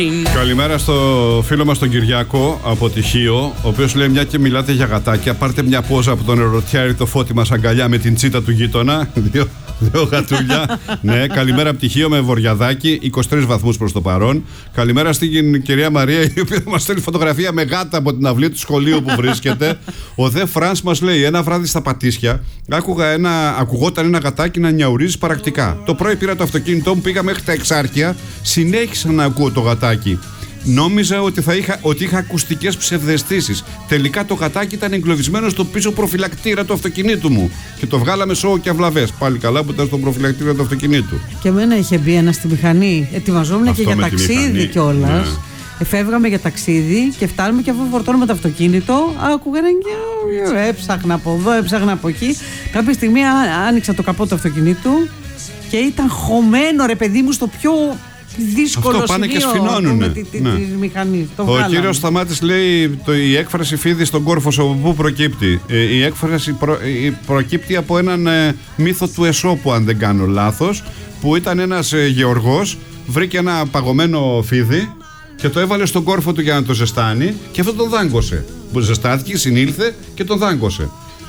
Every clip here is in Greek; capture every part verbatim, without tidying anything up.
Καλημέρα στο φίλο μας τον Κυριάκο από Τυχείο, ο οποίος λέει: μια και μιλάτε για γατάκια, πάρτε μια πόζα από τον ερωτιάρη το Φώτη μας αγκαλιά με την τσίτα του γείτονα. Δύο, δύο γατούλια. Ναι, καλημέρα από Τυχείο με βοριαδάκι, είκοσι τρεις βαθμούς προς το παρόν. Καλημέρα στην κυρία Μαρία, η οποία μας στέλνει φωτογραφία με γάτα από την αυλή του σχολείου που βρίσκεται. Ο Δε Φρανς μας λέει: ένα βράδυ στα Πατήσια άκουγα ένα, ακουγόταν ένα γατάκι να νιαουρίζει παρακτικά. Το πρωί πήρα το αυτοκίνητό μου, πήγα μέχρι τα Εξάρχεια, συνέχισα να ακούω το γατάκι. Νόμιζα ότι, θα είχα, ότι είχα ακουστικές ψευδαισθήσεις. Τελικά το γατάκι ήταν εγκλωβισμένο στο πίσω προφυλακτήρα του αυτοκινήτου μου. Και το βγάλαμε σώο και αυλαβές. Πάλι καλά που ήταν στο προφυλακτήρα του αυτοκινήτου. Και εμένα είχε μπει ένα στη μηχανή. Ετοιμαζόμουν και για ταξίδι κιόλας. Ναι. Εφεύγαμε για ταξίδι και φτάνουμε και αφού φορτώνουμε το αυτοκίνητο, άκουγα ένα. Έψαχνα από εδώ, έψαχνα από εκεί. Κάποια στιγμή άνοιξα το καπό του αυτοκινήτου και ήταν χωμένο, ρε παιδί μου, στο πιο δύσκολο αυτό πάνε σημείο και σφινώνουνε. τη, τη, ναι. της μηχανής. Το Ο κύριος Σταμάτης λέει: το, η έκφραση φίδι στον κόρφο από πού προκύπτει? Ε, η έκφραση προ, ε, προκύπτει από έναν ε, μύθο του Εσώπου, αν δεν κάνω λάθος, που ήταν ένας ε, γεωργός, βρήκε ένα παγωμένο φίδι και το έβαλε στον κόρφο του για να το ζεστάνει και αυτό τον δάγκωσε. Που ζεστάθηκε, συνήλθε και τον δάγκωσε.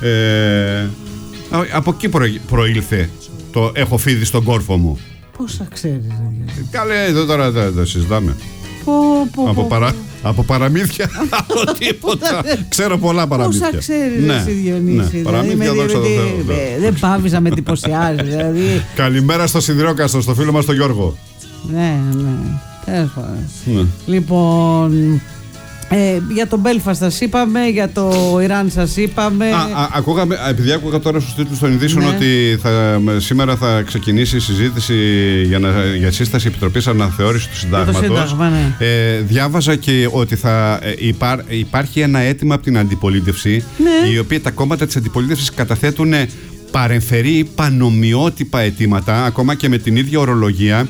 Ε, από εκεί προ, προήλθε το έχω φίδι στον κόρφο μου. Πώς θα ξέρεις? Καλέ, εδώ τώρα δεν συζητάμε. Πω, πω, από, πω, παρα... πω. από παραμύθια, από τίποτα. Ξέρω πολλά παραμύθια. Πώς θα ξέρεις, ναι, εσύ Διονύση? Ναι, παραμύθια, δόξα τω Θεώ. Δεν πάβεις να με εντυπωσιάζεις. Δηλαδή. Καλημέρα στο Σιδηρόκαστρο, στο φίλο μας τον Γιώργο. Ναι, ναι. Τέλος πάντων. Ναι. Λοιπόν, ε, για το Μπέλφαστ σας είπαμε, για το Ιράν σας είπαμε. Α, α, ακούγαμε, επειδή άκουγα τώρα στους τίτλους των ειδήσεων, ναι, ότι θα, σήμερα θα ξεκινήσει η συζήτηση για, να, για σύσταση επιτροπής αναθεώρησης του συντάγματος. Ναι. Ε, διάβαζα και ότι θα υπάρ, υπάρχει ένα αίτημα από την αντιπολίτευση, ναι, η οποία τα κόμματα της αντιπολίτευσης καταθέτουν παρεμφερή πανομοιότυπα αιτήματα, ακόμα και με την ίδια ορολογία.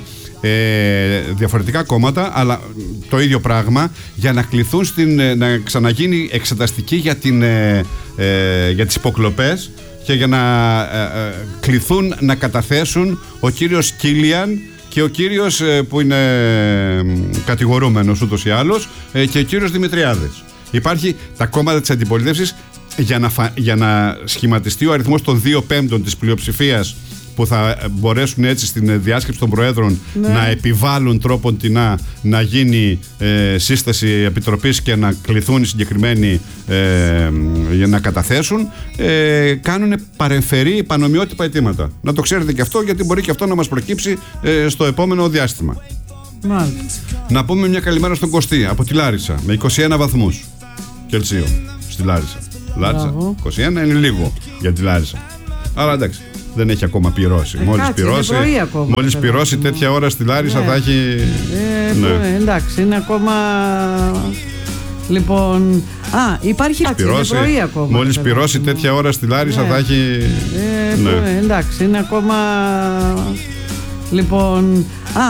Ε, διαφορετικά κόμματα, αλλά το ίδιο πράγμα, για να κληθούν στην, να ξαναγίνει εξεταστική για, την, ε, ε, για τις υποκλοπές και για να ε, ε, κληθούν να καταθέσουν ο κύριος Κίλιαν και ο κύριος ε, που είναι ε, κατηγορούμενος ούτως ή άλλως ε, και ο κύριος Δημητριάδης. Υπάρχει τα κόμματα της αντιπολίτευσης για να, φα, για να σχηματιστεί ο αριθμός των δύο πέμπτων της πλειοψηφίας που θα μπορέσουν έτσι στην διάσκεψη των Προέδρων, ναι, να επιβάλλουν τρόπον τεινά να γίνει ε, σύσταση επιτροπής και να κληθούν οι συγκεκριμένοι ε, για να καταθέσουν, ε, κάνουν παρεμφερή πανομοιότυπα αιτήματα. Να το ξέρετε και αυτό, γιατί μπορεί και αυτό να μας προκύψει ε, στο επόμενο διάστημα. Μάλιστα. Να πούμε μια καλημέρα στον Κωστή από τη Λάρισα με είκοσι ένα βαθμούς Κελσίου στη Λάρισα. Λάρισα είκοσι ένα είναι λίγο για τη Λάρισα, άρα εντάξει. Δεν έχει ακόμα πυρώσει. Ε, μόλις κάτσε, πυρώσει, ακόμα, μόλις πυρώσει τέτοια ώρα στη Λάρισα, ναι, θα έχει. Ε, ναι. Εντάξει, είναι ακόμα. Λοιπόν. Α, υπάρχει κάτσε, είναι πρωί ακόμα. Μόλις πυρώσει τέτοια ώρα στη Λάρισα, ναι, θα έχει. Ε, ναι. Εντάξει, είναι ακόμα. Λοιπόν. Α,